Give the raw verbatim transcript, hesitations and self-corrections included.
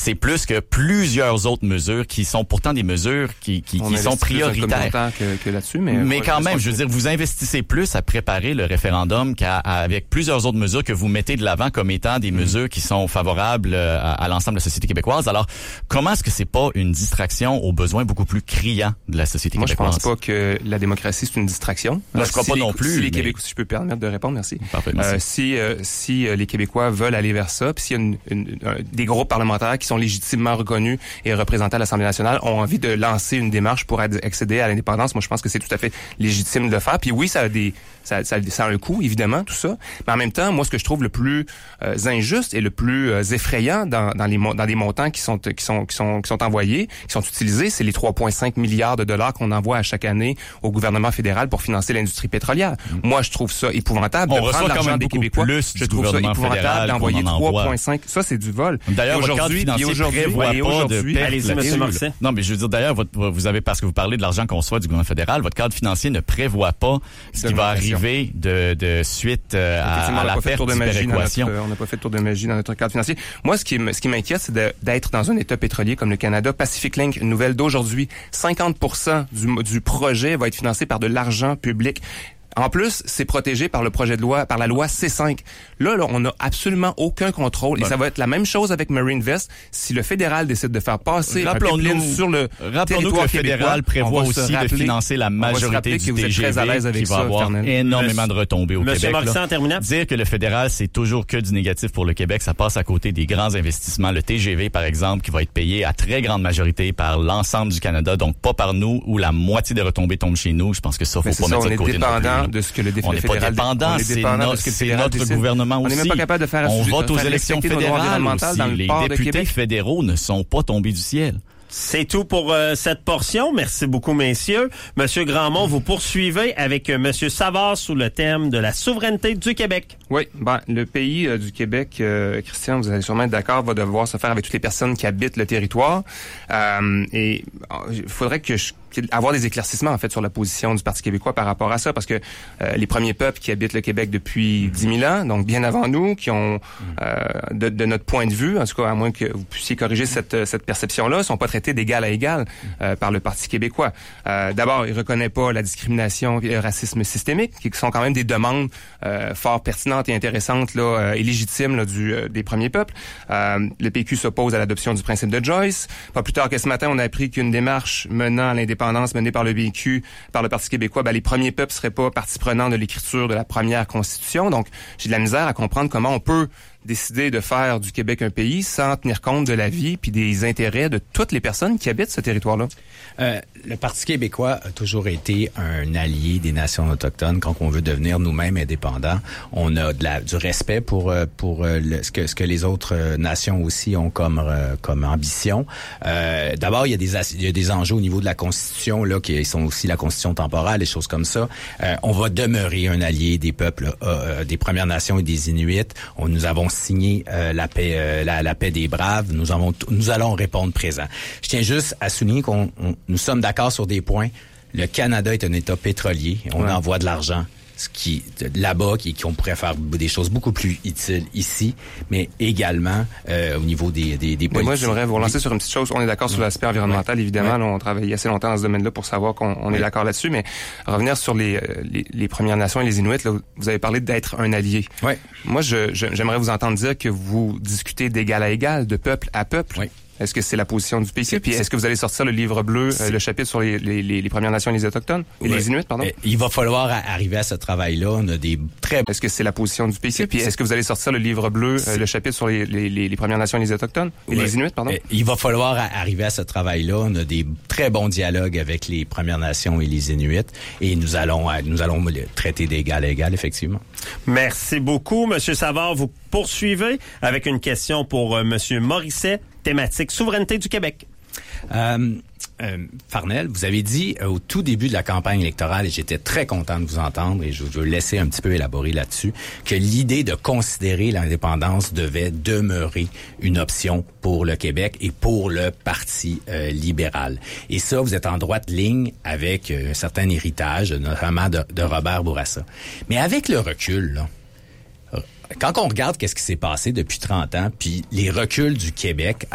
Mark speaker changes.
Speaker 1: c'est plus que plusieurs autres mesures qui sont pourtant des mesures qui, qui, qui sont prioritaires.
Speaker 2: Que, que là-dessus, mais
Speaker 1: mais
Speaker 2: ouais,
Speaker 1: quand même, je veux dire, vous investissez plus à préparer le référendum qu'avec plusieurs autres mesures que vous mettez de l'avant comme étant des mmh. mesures qui sont favorables à, à l'ensemble de la société québécoise. Alors, comment est-ce que c'est pas une distraction aux besoins beaucoup plus criants de la société
Speaker 2: Moi,
Speaker 1: québécoise?
Speaker 2: Moi, je pense pas que la démocratie, c'est une distraction.
Speaker 1: Moi, je crois
Speaker 2: si
Speaker 1: pas
Speaker 2: les,
Speaker 1: non plus.
Speaker 2: Si les
Speaker 1: mais...
Speaker 2: Québécois, si je peux permettre de répondre, merci.
Speaker 1: Parfait, merci.
Speaker 2: Euh, si euh, si euh, les Québécois veulent aller vers ça, puis s'il y a une, une, un, des groupes parlementaires qui sont légitimement reconnus et représentés à l'Assemblée nationale ont envie de lancer une démarche pour accéder à l'indépendance, moi, je pense que c'est tout à fait légitime de le faire. Puis oui, ça a des ça, ça, ça a un coût, évidemment, tout ça. Mais en même temps, moi, ce que je trouve le plus euh, injuste et le plus euh, effrayant dans, dans les dans les montants qui sont qui sont qui sont qui sont envoyés, qui sont utilisés, c'est les trois virgule cinq milliards de dollars qu'on envoie à chaque année au gouvernement fédéral pour financer l'industrie pétrolière. Mmh. Moi, je trouve ça épouvantable
Speaker 1: On
Speaker 2: de prendre l'argent des Québécois.
Speaker 1: Je
Speaker 2: trouve ça épouvantable d'envoyer trois virgule cinq. Ça, c'est du vol.
Speaker 1: D'ailleurs, votre cadre financier prévoit pas de perte.
Speaker 3: Allez-y, M. Morissette.
Speaker 1: Non, mais je veux dire, d'ailleurs, votre, vous avez, parce que vous parlez de l'argent qu'on reçoit du gouvernement fédéral, votre cadre financier ne prévoit pas ce qui va arriver de, de suite euh, à, à la perte du péréquation.
Speaker 2: On n'a pas fait de tour de magie dans notre cadre financier. Moi, ce qui, ce qui m'inquiète, c'est de, d'être dans un État pétrolier comme le Canada. Pacific Link, une nouvelle d'aujourd'hui, cinquante pour cent du, du projet va être financé par de l'argent public. En plus, c'est protégé par le projet de loi, par la loi C cinq. Là, là on n'a absolument aucun contrôle. Et ouais. ça va être la même chose avec Marinevest. Si le fédéral décide de faire passer un pipeline sur le
Speaker 1: rappelons-nous que le fédéral prévoit aussi rappeler, de financer la majorité du T G V qui va avoir Fernand. énormément de retombées au
Speaker 3: Monsieur
Speaker 1: Québec.
Speaker 3: Morissette, en terminant.
Speaker 1: Dire que le fédéral, c'est toujours que du négatif pour le Québec, ça passe à côté des grands investissements. Le T G V, par exemple, qui va être payé à très grande majorité par l'ensemble du Canada, donc pas par nous, où la moitié des retombées tombent chez nous. Je pense que ça, faut
Speaker 2: Mais
Speaker 1: pas mettre ça de côté non plus.
Speaker 2: De ce que le
Speaker 1: on n'est pas dépendant, c'est, no, c'est notre décide. gouvernement aussi.
Speaker 2: On n'est même pas capable de faire
Speaker 1: on
Speaker 2: sujet,
Speaker 1: vote aux élections fédérales aussi.
Speaker 2: Dans le
Speaker 1: les
Speaker 2: port
Speaker 1: députés
Speaker 2: de Québec.
Speaker 1: fédéraux ne sont pas tombés du ciel.
Speaker 3: C'est tout pour euh, cette portion. Merci beaucoup, messieurs. Monsieur Grandmont, vous poursuivez avec euh, Monsieur Savard sous le thème de la souveraineté du Québec.
Speaker 2: Oui, ben le pays euh, du Québec, euh, Christian, vous allez sûrement être d'accord, va devoir se faire avec toutes les personnes qui habitent le territoire. Euh, et il faudrait que je avoir des éclaircissements en fait sur la position du Parti québécois par rapport à ça, parce que euh, les premiers peuples qui habitent le Québec depuis dix mille ans, donc bien avant nous, qui ont euh, de, de notre point de vue, en tout cas à moins que vous puissiez corriger cette cette perception-là, sont pas traités d'égal à égal euh, par le Parti québécois. Euh, d'abord, il reconnaît pas la discrimination et le racisme systémique, qui sont quand même des demandes euh, fort pertinentes et intéressantes là euh, et légitimes là, du euh, des premiers peuples. Euh, le P Q s'oppose à l'adoption du principe de Joyce. Pas plus tard que ce matin, on a appris qu'une démarche menant à l'indépendance menée par le P Q, par le Parti québécois, ben, les premiers peuples seraient pas partie prenante de l'écriture de la première Constitution. Donc, j'ai de la misère à comprendre comment on peut décider de faire du Québec un pays sans tenir compte de la vie puis des intérêts de toutes les personnes qui habitent ce territoire-là.
Speaker 4: Euh, le Parti québécois a toujours été un allié des nations autochtones. Quand on veut devenir nous-mêmes indépendants, on a de la, du respect pour pour le, ce que ce que les autres nations aussi ont comme comme ambition. Euh, d'abord, il y a des il y a des enjeux au niveau de la Constitution là qui sont aussi la Constitution temporale, des choses comme ça. Euh, on va demeurer un allié des peuples euh, des Premières Nations et des Inuits. On, nous avons signé euh, la paix euh, la, la paix des braves. Nous avons nous allons répondre présent. Je tiens juste à souligner qu'on on, nous sommes d'accord sur des points. Le Canada est un État pétrolier. On ouais. envoie de l'argent ce qui là-bas, qui, qui on pourrait faire des choses beaucoup plus utiles ici, mais également euh, au niveau des des, des politiques.
Speaker 2: Moi, j'aimerais vous relancer oui. sur une petite chose. On est d'accord oui. sur l'aspect environnemental, oui. évidemment. Oui. Là, on travaille assez longtemps dans ce domaine-là pour savoir qu'on on oui. est d'accord là-dessus, mais revenir sur les, les, les Premières Nations et les Inuits, là, vous avez parlé d'être un allié.
Speaker 4: Oui.
Speaker 2: Moi, je, je, j'aimerais vous entendre dire que vous discutez d'égal à égal, de peuple à peuple. Oui. Est-ce que c'est la position du P Q? Puis est-ce que vous allez sortir le livre bleu, euh, le chapitre sur les, les, les Premières Nations et les Autochtones? Et ouais. les Inuits, pardon?
Speaker 4: Il va falloir arriver à ce travail-là. On a des très...
Speaker 2: Est-ce que c'est la position du P Q? Puis est-ce que vous allez sortir le livre bleu, euh, le chapitre sur les, les, les Premières Nations et les Autochtones? Et ouais. les Inuits, pardon?
Speaker 4: Il va falloir arriver à ce travail-là. On a des très bons dialogues avec les Premières Nations et les Inuits. Et nous allons, nous allons le traiter d'égal à égal, effectivement.
Speaker 3: Merci beaucoup, Monsieur Savard. Vous poursuivez avec une question pour euh, Monsieur Morissette, thématique souveraineté du Québec.
Speaker 4: Euh, euh, Farnell, vous avez dit euh, au tout début de la campagne électorale, et j'étais très content de vous entendre, et je veux laisser un petit peu élaborer là-dessus, que l'idée de considérer l'indépendance devait demeurer une option pour le Québec et pour le Parti euh, libéral. Et ça, vous êtes en droite ligne avec euh, un certain héritage, notamment de, de Robert Bourassa. Mais avec le recul, là, quand on regarde qu'est-ce qui s'est passé depuis trente ans, puis les reculs du Québec